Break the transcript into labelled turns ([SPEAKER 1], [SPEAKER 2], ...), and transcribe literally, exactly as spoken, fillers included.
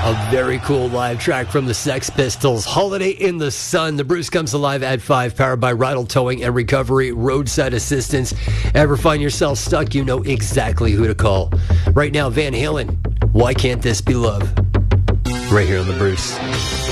[SPEAKER 1] A very cool live track from the Sex Pistols. Holiday in the Sun. The Bruce comes alive at five, powered by Rydell Towing and Recovery, roadside assistance. Ever find yourself stuck, you know exactly who to call. Right now, Van Halen, Why Can't This Be Love? Right here on the Bruce.